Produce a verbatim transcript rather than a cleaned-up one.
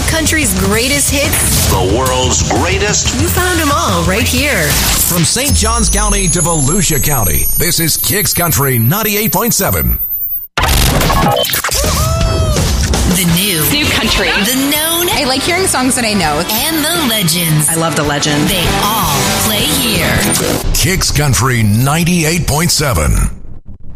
country's greatest hits. The world's greatest. You found them all right here. From Saint Johns County to Volusia County, this is Kicks Country ninety-eight point seven. The new. New country. The known. I like hearing songs that I know. And the legends. I love the legend. They all play here. Kicks Country ninety-eight point seven.